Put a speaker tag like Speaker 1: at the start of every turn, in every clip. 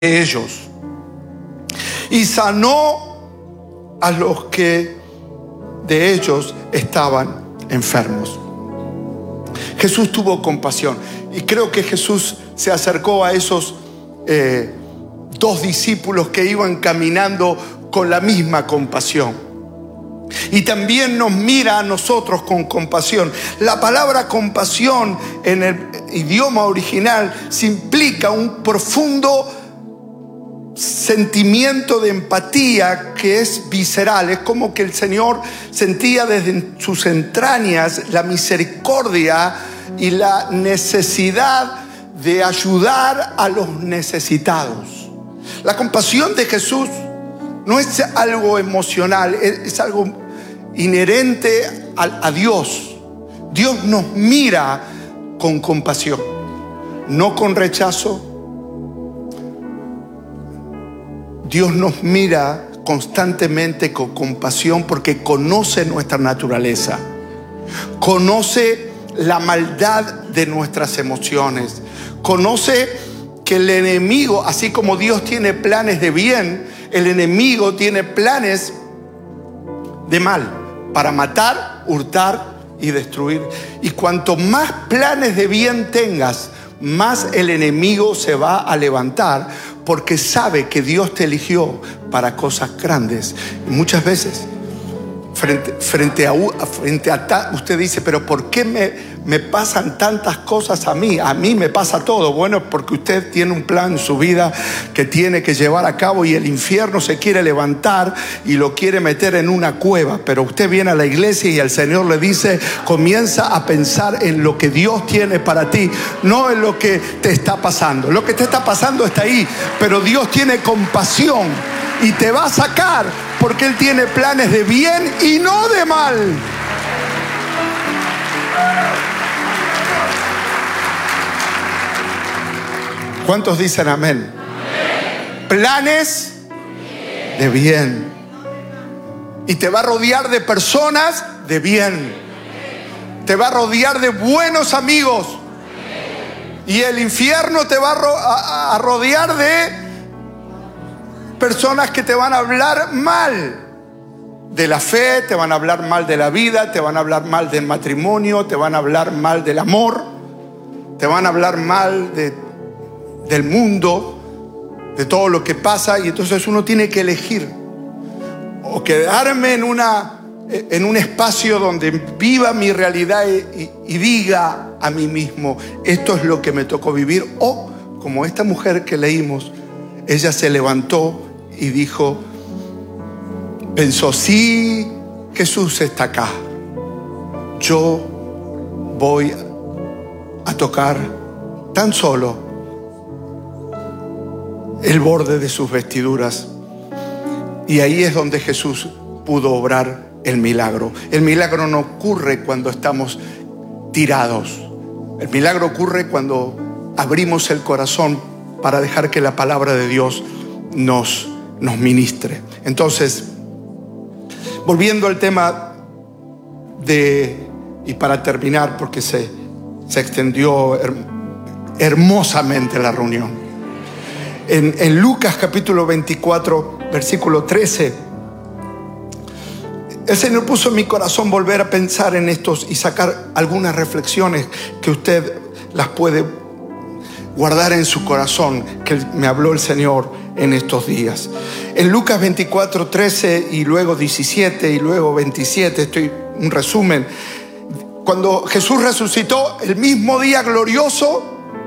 Speaker 1: ellos y sanó a los que de ellos estaban enfermos. Jesús tuvo compasión y creo que Jesús se acercó a esos dos discípulos que iban caminando con la misma compasión. Y también nos mira a nosotros con compasión. La palabra compasión en el idioma original se implica un profundo sentimiento de empatía que es visceral. Es como que el Señor sentía desde sus entrañas la misericordia y la necesidad de ayudar a los necesitados. La compasión de Jesús no es algo emocional, es algo inherente a Dios. Dios nos mira con compasión, no con rechazo. Dios nos mira constantemente con compasión porque conoce nuestra naturaleza, conoce la maldad de nuestras emociones, conoce que el enemigo, así como Dios tiene planes de bien, el enemigo tiene planes de mal para matar, hurtar y destruir. Y cuanto más planes de bien tengas, más el enemigo se va a levantar, porque sabe que Dios te eligió para cosas grandes. Y muchas veces frente a usted dice, pero ¿por qué me pasan tantas cosas a mí? A mí me pasa todo. Bueno, porque usted tiene un plan en su vida que tiene que llevar a cabo y el infierno se quiere levantar y lo quiere meter en una cueva. Pero usted viene a la iglesia y el Señor le dice, comienza a pensar en lo que Dios tiene para ti, no en lo que te está pasando. Lo que te está pasando está ahí, pero Dios tiene compasión y te va a sacar, porque Él tiene planes de bien y no de mal. ¿Cuántos dicen amén? Amén. Planes de bien. Y te va a rodear de personas de bien. Te va a rodear de buenos amigos. Y el infierno te va a rodear de personas que te van a hablar mal de la fe, te van a hablar mal de la vida, te van a hablar mal del matrimonio, te van a hablar mal del amor, te van a hablar mal del mundo, de todo lo que pasa. Y entonces uno tiene que elegir o quedarme en un espacio donde viva mi realidad y diga a mí mismo, esto es lo que me tocó vivir. O como esta mujer que leímos, ella se levantó y dijo, pensó, sí, Jesús está acá, yo voy a tocar tan solo el borde de sus vestiduras. Y ahí es donde Jesús pudo obrar el milagro. El milagro no ocurre cuando estamos tirados. El milagro ocurre cuando abrimos el corazón para dejar que la palabra de Dios nos ministre. Entonces, volviendo al tema y para terminar, porque se extendió hermosamente la reunión. En Lucas capítulo 24, versículo 13, el Señor puso en mi corazón volver a pensar en estos y sacar algunas reflexiones que usted las puede guardar en su corazón, que me habló el Señor en estos días. En Lucas 24, 13 y luego 17 y luego 27, un resumen. Cuando Jesús resucitó el mismo día glorioso,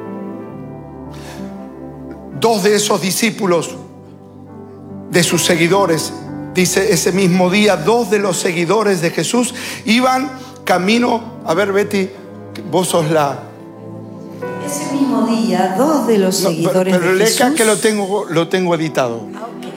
Speaker 1: dos de esos discípulos, de sus seguidores, dice, ese mismo día, dos de los seguidores de Jesús iban camino. A ver, Betty, vos sos
Speaker 2: Ese mismo día, dos de los seguidores
Speaker 1: pero
Speaker 2: de Jesús.
Speaker 1: Pero que lo tengo editado.
Speaker 2: Okay.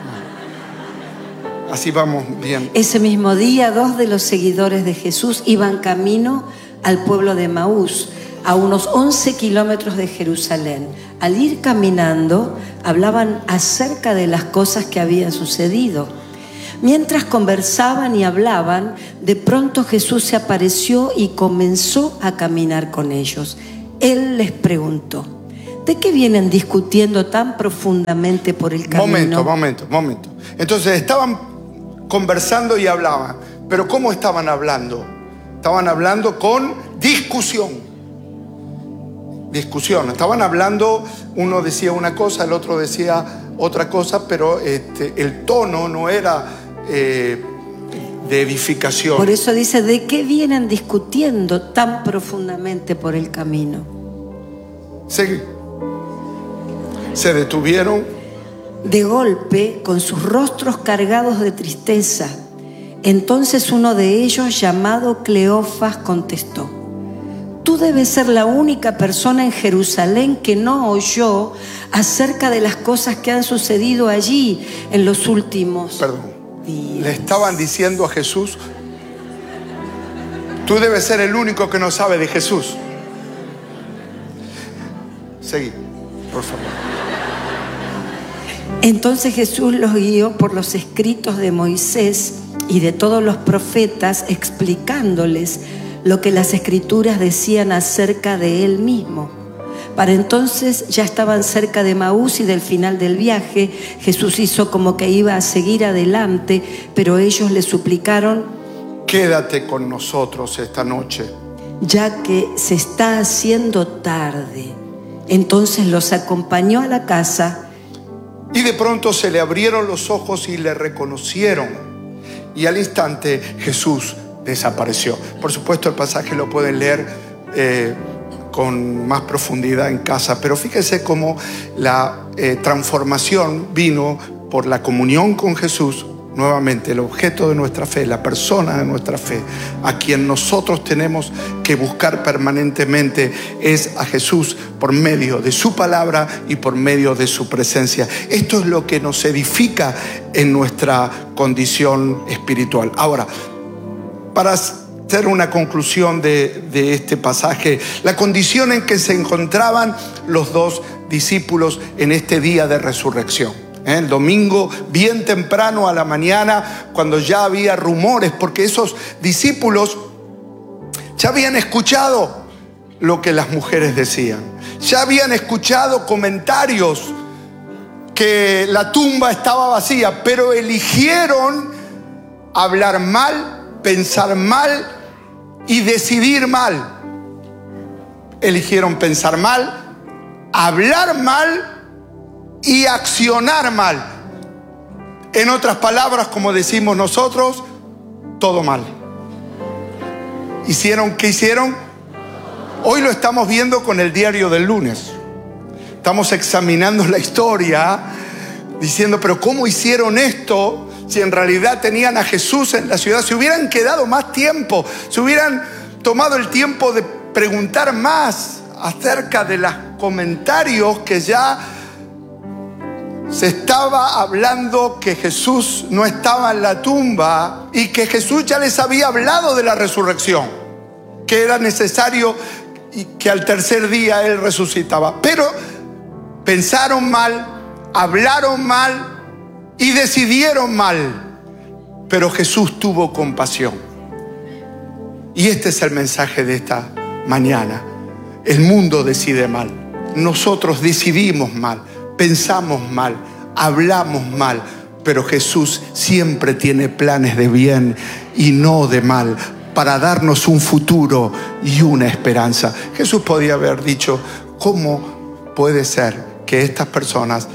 Speaker 1: Así vamos bien.
Speaker 2: Ese mismo día, dos de los seguidores de Jesús iban camino al pueblo de Maús, a unos 11 kilómetros de Jerusalén. Al ir caminando, hablaban acerca de las cosas que habían sucedido. Mientras conversaban y hablaban, de pronto Jesús se apareció y comenzó a caminar con ellos. Él les preguntó, ¿de qué vienen discutiendo tan profundamente por el camino?
Speaker 1: Momento. Entonces estaban conversando y hablaban. Pero ¿cómo estaban hablando? Estaban hablando con discusión. Estaban hablando, uno decía una cosa, el otro decía otra cosa, pero el tono no era de edificación.
Speaker 2: Por eso dice, ¿de qué vienen discutiendo tan profundamente por el camino?
Speaker 1: Se detuvieron.
Speaker 2: De golpe, con sus rostros cargados de tristeza. Entonces uno de ellos, llamado Cleofas, contestó: tú debes ser la única persona en Jerusalén que no oyó acerca de las cosas que han sucedido allí en los últimos días.
Speaker 1: Le estaban diciendo a Jesús: tú debes ser el único que no sabe de Jesús. Seguí, por favor.
Speaker 2: Entonces Jesús los guió por los escritos de Moisés y de todos los profetas, explicándoles lo que las escrituras decían acerca de él mismo. Para entonces ya estaban cerca de Maús y del final del viaje. Jesús hizo como que iba a seguir adelante, pero ellos le suplicaron:
Speaker 1: quédate con nosotros esta noche,
Speaker 2: ya que se está haciendo tarde. Entonces los acompañó a la casa.
Speaker 1: Y de pronto se le abrieron los ojos y le reconocieron. Y al instante Jesús desapareció. Por supuesto, el pasaje lo pueden leer con más profundidad en casa, pero fíjense cómo la transformación vino por la comunión con Jesús. Nuevamente, el objeto de nuestra fe, la persona de nuestra fe, a quien nosotros tenemos que buscar permanentemente, es a Jesús por medio de su palabra y por medio de su presencia. Esto es lo que nos edifica en nuestra condición espiritual. Ahora, para hacer una conclusión de este pasaje, la condición en que se encontraban los dos discípulos en este día de resurrección. El domingo, bien temprano a la mañana, cuando ya había rumores, porque esos discípulos ya habían escuchado lo que las mujeres decían, ya habían escuchado comentarios que la tumba estaba vacía, pero eligieron hablar mal, pensar mal y decidir mal. Eligieron pensar mal, hablar mal y accionar mal. En otras palabras, como decimos nosotros, todo mal. ¿Qué hicieron? Hoy lo estamos viendo con el diario del lunes. Estamos examinando la historia, diciendo, pero ¿cómo hicieron esto? Si en realidad tenían a Jesús en la ciudad, si hubieran quedado más tiempo, si hubieran tomado el tiempo de preguntar más acerca de los comentarios que ya se estaba hablando, que Jesús no estaba en la tumba y que Jesús ya les había hablado de la resurrección, que era necesario y que al tercer día Él resucitaba. Pero pensaron mal, hablaron mal y decidieron mal. Pero Jesús tuvo compasión. Y este es el mensaje de esta mañana. El mundo decide mal. Nosotros decidimos mal. Pensamos mal, hablamos mal, pero Jesús siempre tiene planes de bien y no de mal, para darnos un futuro y una esperanza. Jesús podía haber dicho: ¿cómo puede ser que estas personas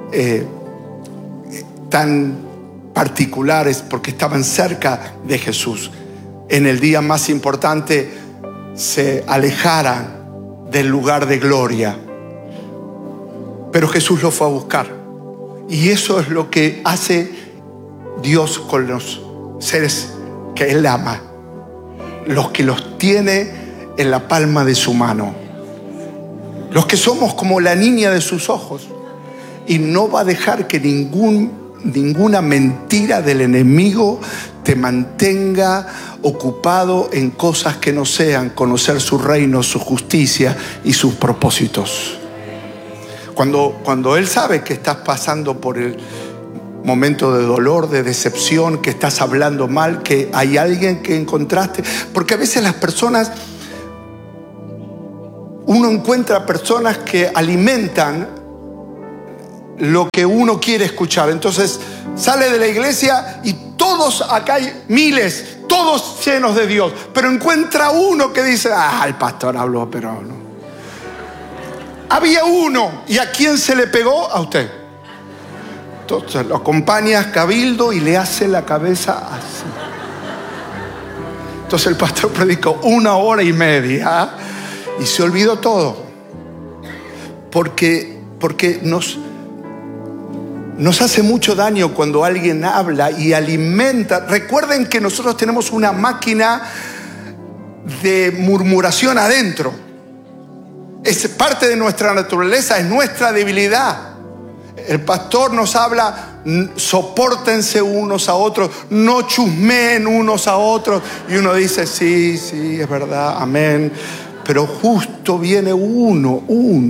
Speaker 1: tan particulares, porque estaban cerca de Jesús, en el día más importante se alejaran del lugar de gloria? Pero Jesús lo fue a buscar. Y eso es lo que hace Dios con los seres que Él ama, los que los tiene en la palma de su mano, los que somos como la niña de sus ojos. Y no va a dejar que ninguna mentira del enemigo te mantenga ocupado en cosas que no sean conocer su reino, su justicia y sus propósitos. Cuando Él sabe que estás pasando por el momento de dolor, de decepción, que estás hablando mal, que hay alguien que encontraste, porque a veces las personas uno encuentra personas que alimentan lo que uno quiere escuchar. Entonces sale de la iglesia y todos, acá hay miles, todos llenos de Dios, pero encuentra uno que dice: el pastor habló, pero no. Había uno, ¿y a quién se le pegó? A usted. Entonces lo acompaña a Cabildo y le hace la cabeza así. Entonces el pastor predicó 1 hora y media y se olvidó todo. Porque nos hace mucho daño cuando alguien habla y alimenta. Recuerden que nosotros tenemos una máquina de murmuración adentro. Es parte de nuestra naturaleza, es nuestra debilidad. El pastor nos habla: sopórtense unos a otros, no chusmeen unos a otros. Y uno dice: sí, es verdad, amén. Pero justo viene uno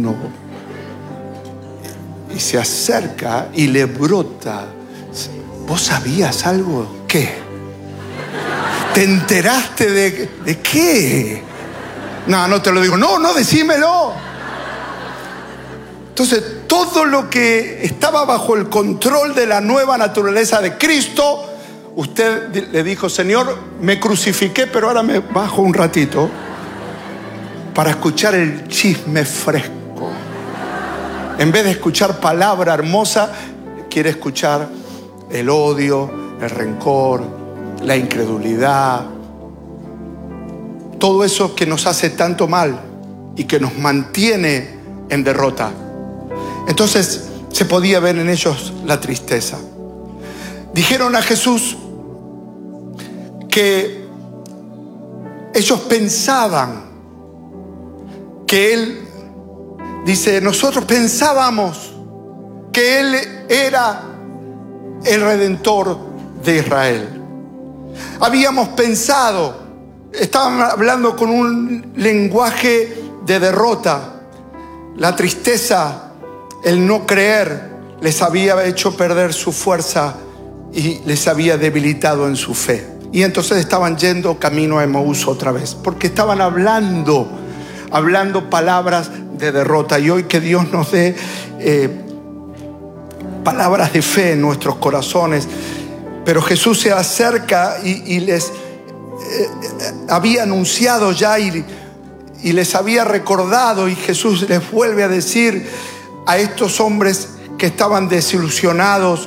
Speaker 1: y se acerca y le brota: ¿vos sabías algo? ¿Qué? ¿Te enteraste de qué? No te lo digo. No, decímelo. Entonces, todo lo que estaba bajo el control de la nueva naturaleza de Cristo, usted le dijo: Señor, me crucifiqué, pero ahora me bajo un ratito para escuchar el chisme fresco. En vez de escuchar palabra hermosa, quiere escuchar el odio, el rencor, la incredulidad. Todo eso que nos hace tanto mal y que nos mantiene en derrota. Entonces se podía ver en ellos la tristeza. Dijeron a Jesús que ellos pensaban que Él, dice, nosotros pensábamos que Él era el Redentor de Israel. Habíamos pensado, estaban hablando con un lenguaje de derrota. La tristeza, el no creer, les había hecho perder su fuerza y les había debilitado en su fe. Y entonces estaban yendo camino a Emaús otra vez, porque estaban hablando palabras de derrota. Y hoy que Dios nos dé palabras de fe en nuestros corazones. Pero Jesús se acerca y les había anunciado ya y les había recordado, y Jesús les vuelve a decir a estos hombres que estaban desilusionados,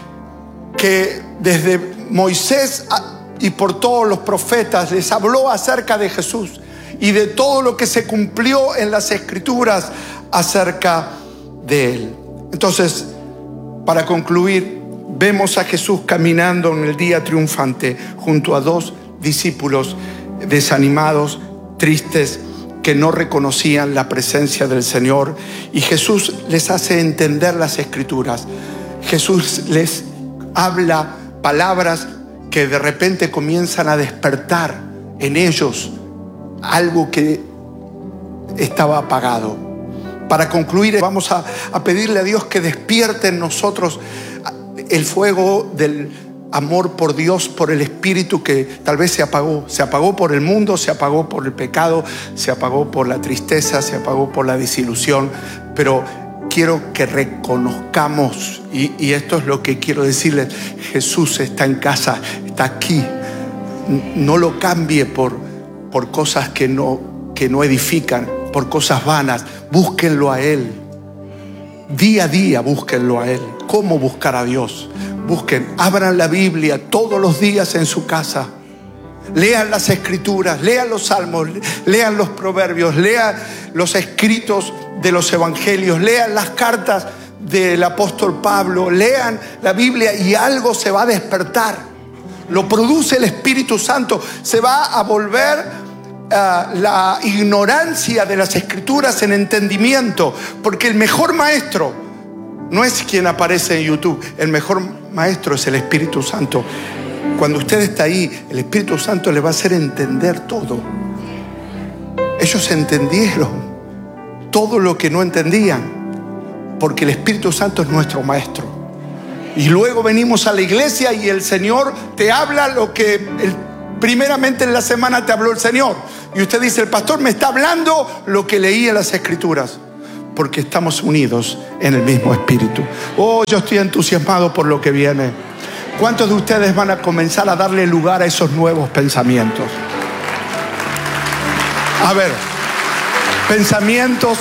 Speaker 1: que desde Moisés y por todos los profetas les habló acerca de Jesús y de todo lo que se cumplió en las Escrituras acerca de Él. Entonces, para concluir, vemos a Jesús caminando en el día triunfante junto a 2 discípulos desanimados, tristes, que no reconocían la presencia del Señor. Y Jesús les hace entender las Escrituras. Jesús les habla palabras que de repente comienzan a despertar en ellos algo que estaba apagado. Para concluir, vamos a pedirle a Dios que despierte en nosotros el fuego del amor por Dios, por el Espíritu que tal vez se apagó por el mundo, se apagó por el pecado, se apagó por la tristeza, se apagó por la desilusión. Pero quiero que reconozcamos, y esto es lo que quiero decirles: Jesús está en casa, está aquí. No lo cambie por cosas que no edifican, por cosas vanas. Búsquenlo a Él. Día a día búsquenlo a Él. ¿Cómo buscar a Dios? Abran la Biblia todos los días en su casa. Lean las Escrituras, lean los Salmos, lean los Proverbios, lean los escritos de los Evangelios, lean las cartas del apóstol Pablo, lean la Biblia y algo se va a despertar. Lo produce el Espíritu Santo. Se va a volver la ignorancia de las Escrituras en entendimiento, porque el mejor maestro no es quien aparece en YouTube. El mejor maestro es el Espíritu Santo. Cuando usted está ahí, el Espíritu Santo le va a hacer entender todo. Ellos entendieron todo lo que no entendían, porque el Espíritu Santo es nuestro maestro. Y luego venimos a la iglesia y el Señor te habla lo que primeramente en la semana te habló el Señor. Y usted dice, el pastor me está hablando lo que leí en las Escrituras. Porque estamos unidos en el mismo espíritu. Oh, yo estoy entusiasmado por lo que viene. ¿Cuántos de ustedes van a comenzar a darle lugar a esos nuevos pensamientos? A ver, pensamientos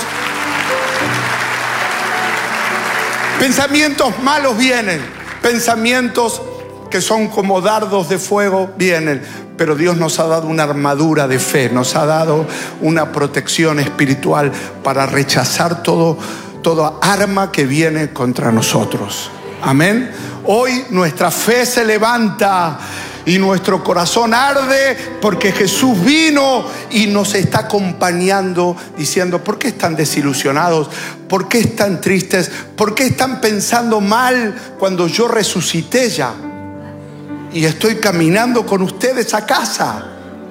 Speaker 1: malos vienen, pensamientos que son como dardos de fuego vienen, pero Dios nos ha dado una armadura de fe, nos ha dado una protección espiritual para rechazar toda arma que viene contra nosotros. Amén. Hoy nuestra fe se levanta y nuestro corazón arde porque Jesús vino y nos está acompañando diciendo, ¿por qué están desilusionados? ¿Por qué están tristes? ¿Por qué están pensando mal cuando yo resucité ya? Y estoy caminando con ustedes a casa.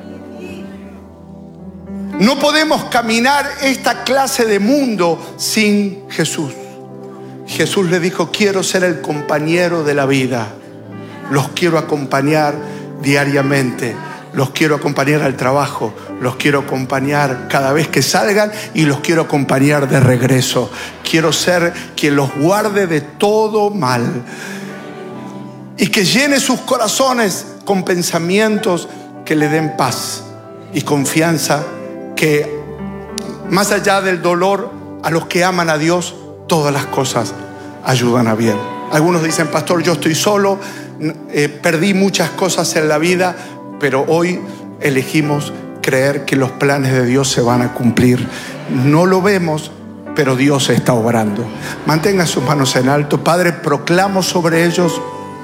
Speaker 1: No podemos caminar esta clase de mundo sin Jesús. Jesús le dijo, quiero ser el compañero de la vida. Los quiero acompañar diariamente. Los quiero acompañar al trabajo. Los quiero acompañar cada vez que salgan y los quiero acompañar de regreso. Quiero ser quien los guarde de todo mal. Y que llene sus corazones con pensamientos que le den paz y confianza, que más allá del dolor, a los que aman a Dios, todas las cosas ayudan a bien. Algunos dicen, pastor, yo estoy solo, perdí muchas cosas en la vida, pero hoy elegimos creer que los planes de Dios se van a cumplir. No lo vemos, pero Dios está obrando. Mantenga sus manos en alto. Padre, proclamo sobre ellos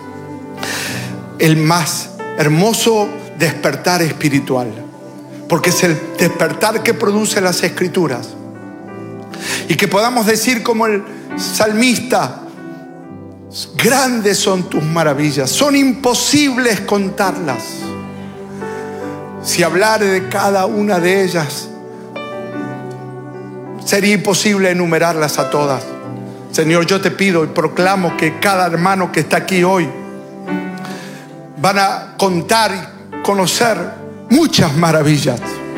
Speaker 1: el más hermoso despertar espiritual, porque es el despertar que produce las Escrituras. Y que podamos decir como el salmista, grandes son tus maravillas, son imposibles contarlas. Si hablare de cada una de ellas, sería imposible enumerarlas a todas. Señor, yo te pido y proclamo que cada hermano que está aquí hoy van a contar y conocer muchas maravillas.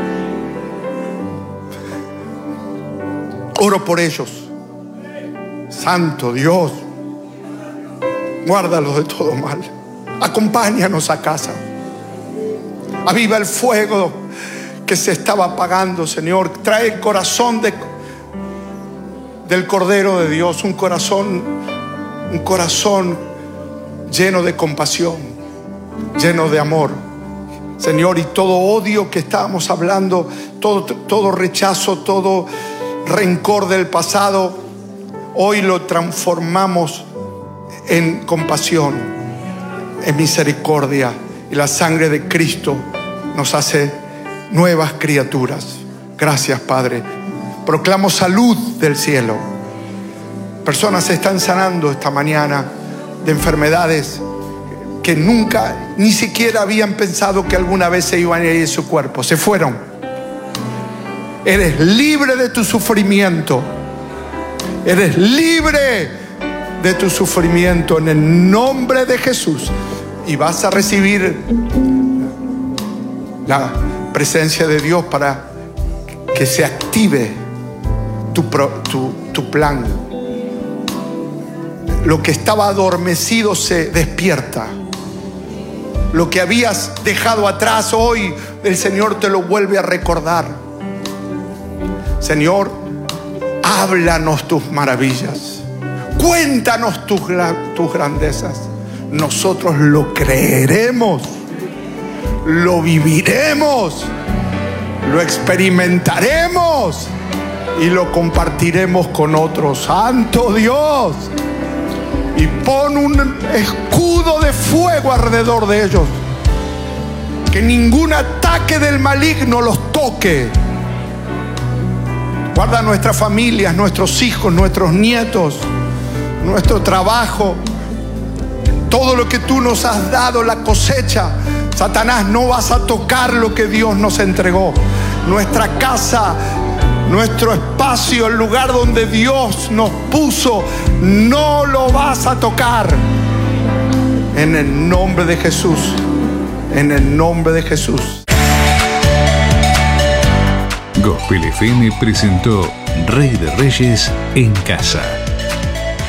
Speaker 1: Oro por ellos. Santo Dios, guárdalos de todo mal. Acompáñanos a casa. Aviva el fuego que se estaba apagando, Señor. Trae el corazón del Cordero de Dios, un corazón lleno de compasión, lleno de amor, Señor. Y todo odio que estábamos hablando, todo rechazo, todo rencor del pasado, hoy lo transformamos en compasión, en misericordia. Y la sangre de Cristo nos hace nuevas criaturas. Gracias, Padre. Proclamo salud del cielo. Personas se están sanando esta mañana de enfermedades que nunca, ni siquiera habían pensado que alguna vez se iban a ir de su cuerpo. Se fueron. Eres libre de tu sufrimiento. Eres libre de tu sufrimiento en el nombre de Jesús. Y vas a recibir la presencia de Dios para que se active tu plan. Lo que estaba adormecido se despierta. Lo que habías dejado atrás hoy, el Señor te lo vuelve a recordar. Señor, háblanos tus maravillas. Cuéntanos tus grandezas. Nosotros lo creeremos, lo viviremos, lo experimentaremos y lo compartiremos con otros. Santo Dios, y pon un escudo de fuego alrededor de ellos, que ningún ataque del maligno los toque. Guarda nuestras familias, nuestros hijos, nuestros nietos, nuestro trabajo. Todo lo que tú nos has dado, la cosecha, Satanás, no vas a tocar lo que Dios nos entregó. Nuestra casa, nuestro espacio, el lugar donde Dios nos puso, no lo vas a tocar. En el nombre de Jesús. En el nombre de Jesús.
Speaker 3: Gospel FM presentó Rey de Reyes en Casa.